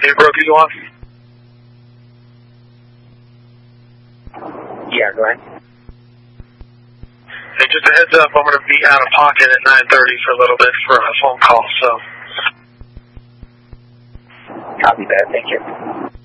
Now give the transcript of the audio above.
Hey, bro, can you go on? Yeah, go ahead. Hey, just a heads up, I'm going to be out of pocket at 9:30 for a little bit for a phone call, so. Copy that, thank you.